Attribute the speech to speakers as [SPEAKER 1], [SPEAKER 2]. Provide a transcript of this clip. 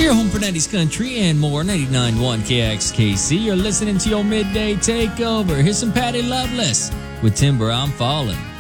[SPEAKER 1] your home for 90s country and more. 99.1 KXKC. You're listening to your midday takeover. Here's some Patty Loveless with Timber, I'm Falling.